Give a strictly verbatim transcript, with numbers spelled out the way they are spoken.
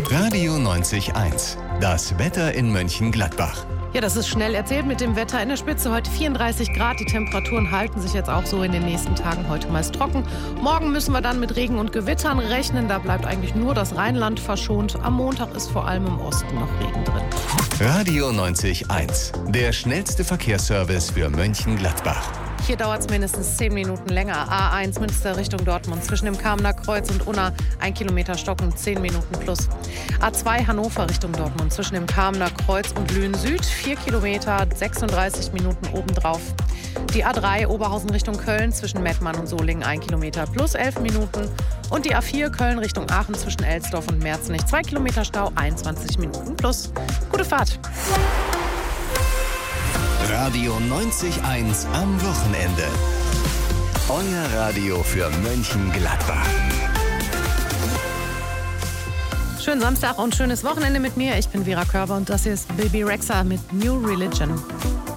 Radio neunzig Komma eins. Das Wetter in Mönchengladbach. Ja, das ist schnell erzählt mit dem Wetter. In der Spitze heute vierunddreißig Grad. Die Temperaturen halten sich jetzt auch so in den nächsten Tagen. Heute meist trocken. Morgen müssen wir dann mit Regen und Gewittern rechnen. Da bleibt eigentlich nur das Rheinland verschont. Am Montag ist vor allem im Osten noch Regen drin. Radio neunzig Komma eins. Der schnellste Verkehrsservice für Mönchengladbach. Hier dauert es mindestens zehn Minuten länger. A eins Münster Richtung Dortmund. Zwischen dem Kamener Kreuz und Unna ein Kilometer stocken, zehn Minuten plus. A zwei Hannover Richtung Dortmund. Zwischen dem Kamener Kreuz und Lünen Süd vier Kilometer, sechsunddreißig Minuten obendrauf. Die A drei Oberhausen Richtung Köln zwischen Mettmann und Solingen ein Kilometer plus elf Minuten. Und die A vier Köln Richtung Aachen zwischen Elsdorf und Merzenich zwei Kilometer Stau, einundzwanzig Minuten plus. Gute Fahrt. Radio neunzig Komma eins am Wochenende. Euer Radio für Mönchengladbach. Schönen Samstag und schönes Wochenende mit mir. Ich bin Vera Körber und das hier ist Baby Rexha mit New Religion.